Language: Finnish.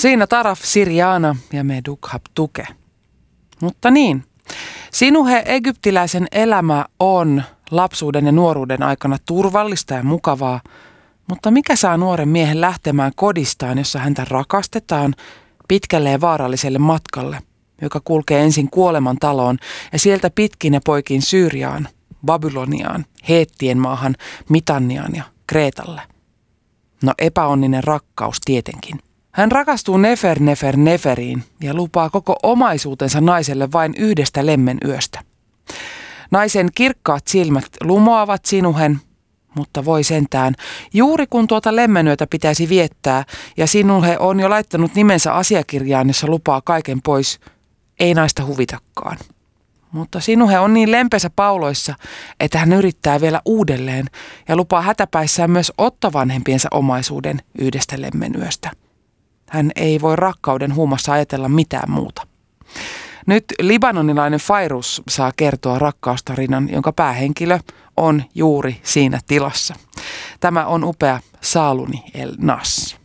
Siinä Taraf Siriana ja Medukhab Tuke. Mutta niin, Sinuhe egyptiläisen elämä on lapsuuden ja nuoruuden aikana turvallista ja mukavaa, mutta mikä saa nuoren miehen lähtemään kodistaan, jossa häntä rakastetaan, pitkälle ja vaaralliselle matkalle, joka kulkee ensin kuoleman taloon ja sieltä pitkin ja poikin Syyriaan, Babyloniaan, Heettien maahan, Mitanniaan ja Kreetalle? No epäonninen rakkaus tietenkin. Hän rakastuu Neferiin ja lupaa koko omaisuutensa naiselle vain yhdestä lemmenyöstä. Naisen kirkkaat silmät lumoavat Sinuhen, mutta voi sentään, juuri kun tuota lemmenyötä pitäisi viettää ja Sinuhe on jo laittanut nimensä asiakirjaan, jossa lupaa kaiken pois, ei naista huvitakaan. Mutta Sinuhe on niin lempesä pauloissa, että hän yrittää vielä uudelleen ja lupaa hätäpäissään myös ottovanhempiensa omaisuuden yhdestä lemmenyöstä. Hän ei voi rakkauden huumassa ajatella mitään muuta. Nyt libanonilainen Fairuz saa kertoa rakkaustarinan, jonka päähenkilö on juuri siinä tilassa. Tämä on upea Saluni El Nas.